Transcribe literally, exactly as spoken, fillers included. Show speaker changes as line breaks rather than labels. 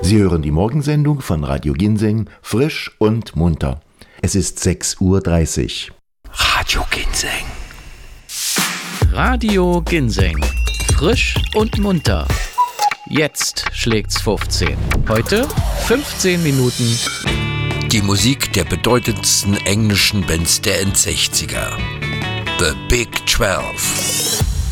Sie hören die Morgensendung von Radio Ginseng, frisch und munter. Es ist sechs Uhr dreißig.
Radio Ginseng.
Radio Ginseng. Frisch und munter. Jetzt schlägt's fünfzehn. Heute fünfzehn Minuten.
Die Musik der bedeutendsten englischen Bands der Endsechziger. The Big Twelve.